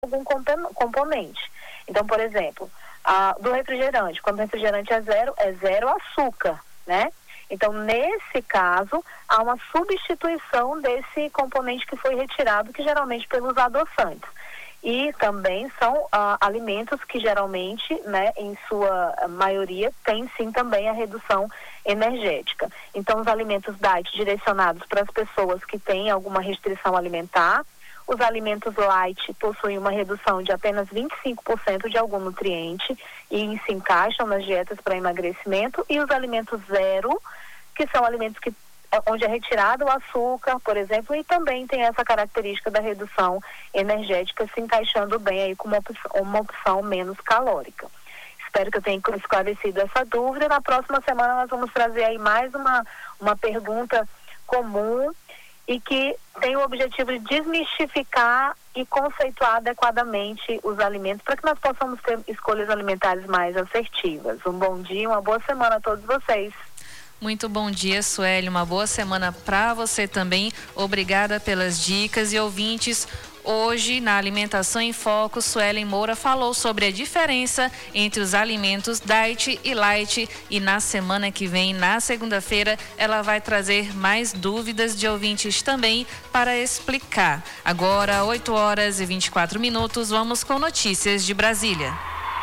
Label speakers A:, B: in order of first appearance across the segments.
A: algum componente. Então, por exemplo, do refrigerante, quando o refrigerante é zero açúcar, né? Então, nesse caso, há uma substituição desse componente que foi retirado, que geralmente pelos adoçantes. E também são alimentos que geralmente, né, em sua maioria, tem sim também a redução energética. Então, os alimentos diet direcionados para as pessoas que têm alguma restrição alimentar, os alimentos light possuem uma redução de apenas 25% de algum nutriente e se encaixam nas dietas para emagrecimento, e os alimentos zero, que são alimentos onde é retirado o açúcar, por exemplo, e também tem essa característica da redução energética, se encaixando bem aí com uma opção menos calórica. Espero que eu tenha esclarecido essa dúvida. Na próxima semana nós vamos trazer aí mais uma pergunta comum e que tem o objetivo de desmistificar e conceituar adequadamente os alimentos para que nós possamos ter escolhas alimentares mais assertivas. Um bom dia, uma boa semana a todos vocês.
B: Muito bom dia, Sueli. Uma boa semana para você também. Obrigada pelas dicas. E ouvintes, hoje na Alimentação em Foco, Suelen Moura falou sobre a diferença entre os alimentos diet e light. E na semana que vem, na segunda-feira, ela vai trazer mais dúvidas de ouvintes também para explicar. Agora, 8h24, vamos com notícias de Brasília.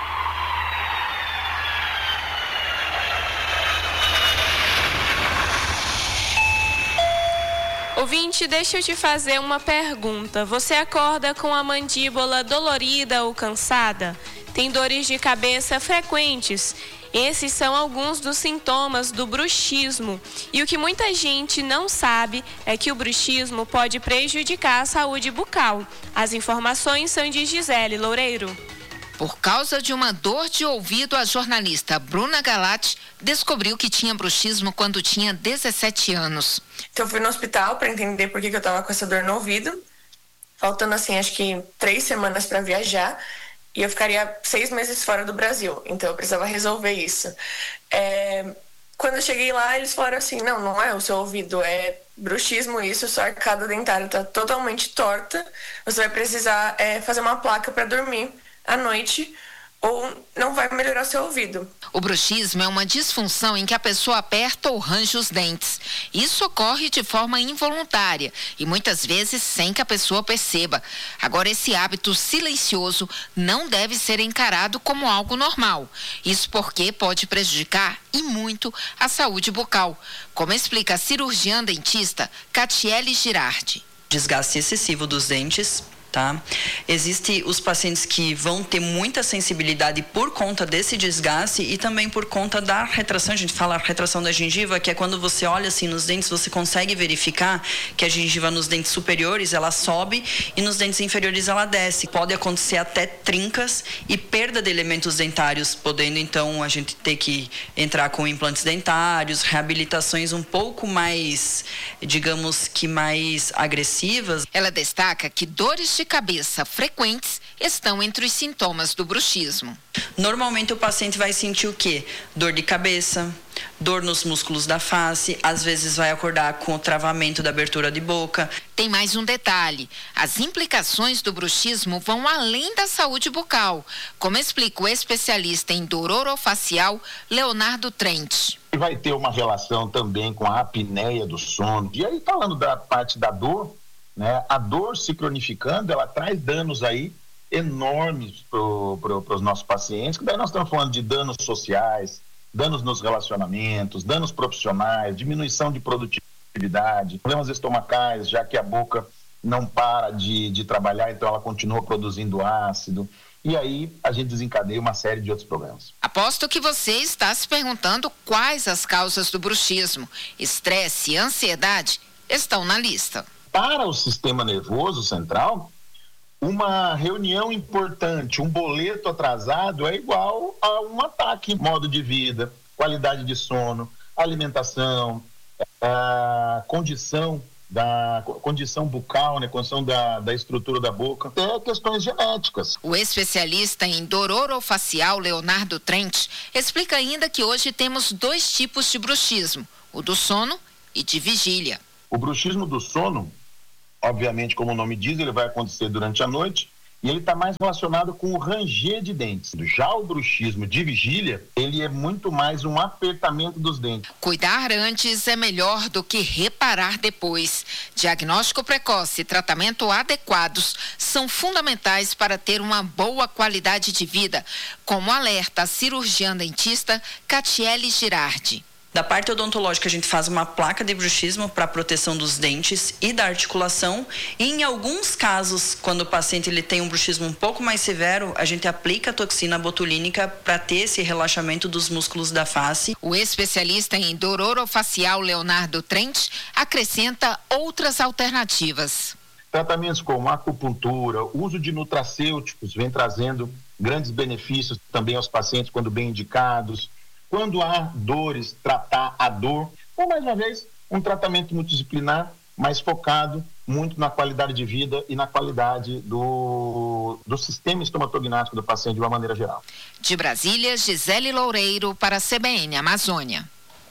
C: Ouvinte, deixa eu te fazer uma pergunta. Você acorda com a mandíbula dolorida ou cansada? Tem dores de cabeça frequentes? Esses são alguns dos sintomas do bruxismo. E o que muita gente não sabe é que o bruxismo pode prejudicar a saúde bucal. As informações são de Gisele Loureiro.
D: Por causa de uma dor de ouvido, a jornalista Bruna Galati descobriu que tinha bruxismo quando tinha 17 anos.
E: Então eu fui no hospital para entender por que eu estava com essa dor no ouvido. Faltando acho que 3 semanas para viajar. E eu ficaria 6 meses fora do Brasil. Então eu precisava resolver isso. Quando eu cheguei lá, eles falaram assim, não é o seu ouvido, é bruxismo isso, sua arcada dentária está totalmente torta. Você vai precisar fazer uma placa para dormir à noite ou não vai melhorar seu ouvido.
D: O bruxismo é uma disfunção em que a pessoa aperta ou range os dentes. Isso ocorre de forma involuntária e muitas vezes sem que a pessoa perceba. Agora, esse hábito silencioso não deve ser encarado como algo normal. Isso porque pode prejudicar e muito a saúde bucal, como explica a cirurgiã dentista Catiele Girardi.
F: Desgaste excessivo dos dentes. Tá? Existem os pacientes que vão ter muita sensibilidade por conta desse desgaste e também por conta da retração. A gente fala retração da gengiva, que é quando você olha assim nos dentes, você consegue verificar que a gengiva nos dentes superiores ela sobe e nos dentes inferiores ela desce. Pode acontecer até trincas e perda de elementos dentários, podendo então a gente ter que entrar com implantes dentários, reabilitações um pouco mais, digamos que mais agressivas.
D: Ela destaca que dores de cabeça frequentes estão entre os sintomas do bruxismo.
F: Normalmente o paciente vai sentir o quê? Dor de cabeça, dor nos músculos da face, às vezes vai acordar com o travamento da abertura de boca.
D: Tem mais um detalhe: as implicações do bruxismo vão além da saúde bucal, como explica o especialista em dor orofacial Leonardo Trent.
G: Vai ter uma relação também com a apneia do sono. E aí, falando da parte da dor, né, a dor se cronificando, ela traz danos aí enormes para os nossos pacientes, que daí nós estamos falando de danos sociais, danos nos relacionamentos, danos profissionais, diminuição de produtividade, problemas estomacais, já que a boca não para de trabalhar, então ela continua produzindo ácido. E aí a gente desencadeia uma série de outros problemas.
D: Aposto que você está se perguntando quais as causas do bruxismo. Estresse e ansiedade estão na lista.
G: Para o sistema nervoso central, uma reunião importante, um boleto atrasado é igual a um ataque. Modo de vida, qualidade de sono, alimentação, condição bucal, né, condição da estrutura da boca, até questões genéticas.
D: O especialista em dor orofacial Leonardo Trent explica ainda que hoje temos 2 tipos de bruxismo, o do sono e de vigília.
G: O bruxismo do sono, obviamente, como o nome diz, ele vai acontecer durante a noite e ele está mais relacionado com o ranger de dentes. Já o bruxismo de vigília, ele é muito mais um apertamento dos dentes.
D: Cuidar antes é melhor do que reparar depois. Diagnóstico precoce e tratamento adequados são fundamentais para ter uma boa qualidade de vida, como alerta a cirurgiã dentista Catiele Girardi.
F: Da parte odontológica, a gente faz uma placa de bruxismo para proteção dos dentes e da articulação. E em alguns casos, quando o paciente ele tem um bruxismo um pouco mais severo, a gente aplica a toxina botulínica para ter esse relaxamento dos músculos da face.
D: O especialista em dor orofacial Leonardo Trent acrescenta outras alternativas.
G: Tratamentos como acupuntura, uso de nutracêuticos vem trazendo grandes benefícios também aos pacientes quando bem indicados. Quando há dores, tratar a dor, ou mais uma vez, um tratamento multidisciplinar, mais focado muito na qualidade de vida e na qualidade do sistema estomatognático do paciente de uma maneira geral.
D: De Brasília, Gisele Loureiro para a CBN Amazônia.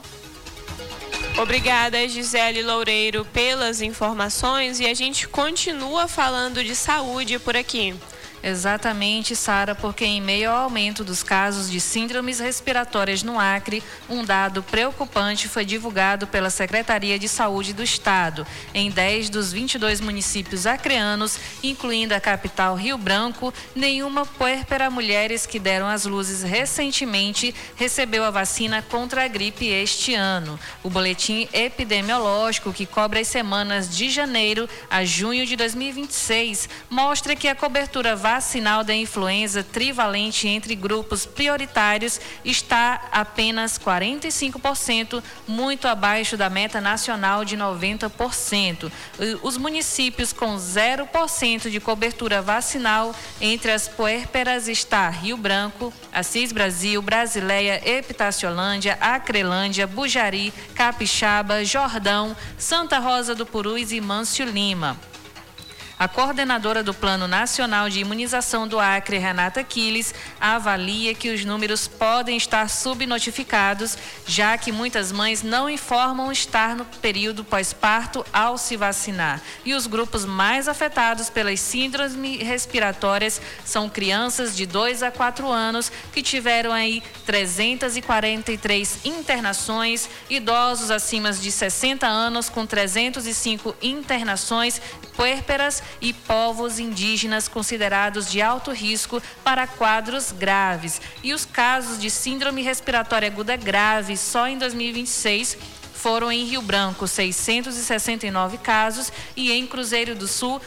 C: Obrigada, Gisele Loureiro, pelas informações, e a gente continua falando de saúde por aqui.
B: Exatamente, Sara, porque em meio ao aumento dos casos de síndromes respiratórias no Acre, um dado preocupante foi divulgado pela Secretaria de Saúde do Estado. Em 10 dos 22 municípios acreanos, incluindo a capital Rio Branco, nenhuma puérpera mulheres que deram as luzes recentemente recebeu a vacina contra a gripe este ano. O boletim epidemiológico, que cobre as semanas de janeiro a junho de 2026, mostra que a cobertura vacinal da influenza trivalente entre grupos prioritários está apenas 45%, muito abaixo da meta nacional de 90%. Os municípios com 0% de cobertura vacinal entre as puérperas está Rio Branco, Assis Brasil, Brasileia, Epitaciolândia, Acrelândia, Bujari, Capixaba, Jordão, Santa Rosa do Purus e Mâncio Lima. A coordenadora do Plano Nacional de Imunização do Acre, Renata Quiles, avalia que os números podem estar subnotificados, já que muitas mães não informam estar no período pós-parto ao se vacinar. E os grupos mais afetados pelas síndromes respiratórias são crianças de 2 a 4 anos, que tiveram aí 343 internações, idosos acima de 60 anos com 305 internações, puérperas e povos indígenas considerados de alto risco para quadros graves. E os casos de síndrome respiratória aguda grave só em 2026 foram em Rio Branco 669 casos e em Cruzeiro do Sul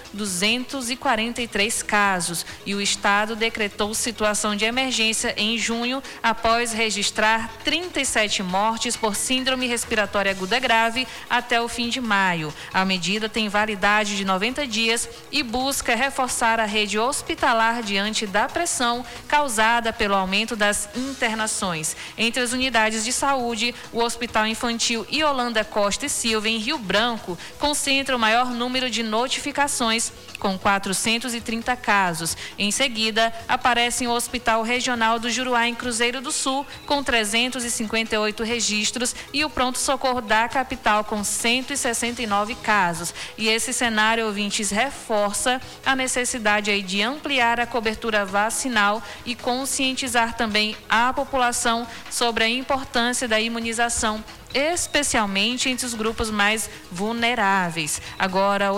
B: 243 casos. E o estado decretou situação de emergência em junho após registrar 37 mortes por síndrome respiratória aguda grave até o fim de maio. A medida tem validade de 90 dias e busca reforçar a rede hospitalar diante da pressão causada pelo aumento das internações. Entre as unidades de saúde, o Hospital Infantil Yolanda Costa e Silva, em Rio Branco, concentra o maior número de notificações, com 430 casos. Em seguida, aparece o Hospital Regional do Juruá, em Cruzeiro do Sul, com 358 registros, e o pronto-socorro da capital, com 169 casos. E esse cenário, ouvintes, reforça a necessidade aí de ampliar a cobertura vacinal e conscientizar também a população sobre a importância da imunização, especialmente entre os grupos mais vulneráveis. Agora,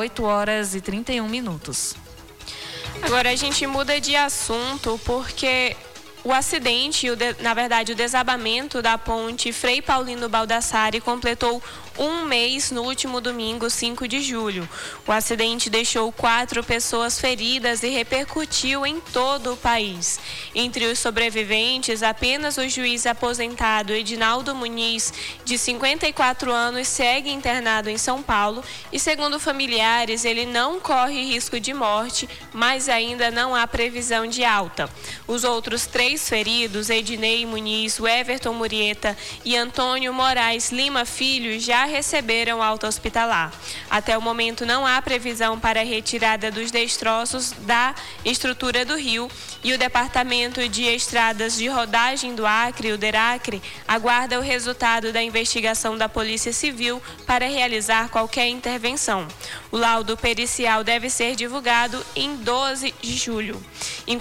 B: 8h31.
C: Agora a gente muda de assunto porque o acidente, na verdade o desabamento da ponte Frei Paulino Baldassarre completou um mês no último domingo, 5 de julho. O acidente deixou 4 pessoas feridas e repercutiu em todo o país. Entre os sobreviventes, apenas o juiz aposentado Edinaldo Muniz, de 54 anos, segue internado em São Paulo e, segundo familiares, ele não corre risco de morte, mas ainda não há previsão de alta. Os outros 3 feridos, Ednei Muniz, Everton Murieta e Antônio Moraes Lima Filho, já já receberam alta hospitalar. Até o momento não há previsão para a retirada dos destroços da estrutura do rio e o Departamento de Estradas de Rodagem do Acre, o DERACRE, aguarda o resultado da investigação da Polícia Civil para realizar qualquer intervenção. O laudo pericial deve ser divulgado em 12 de julho.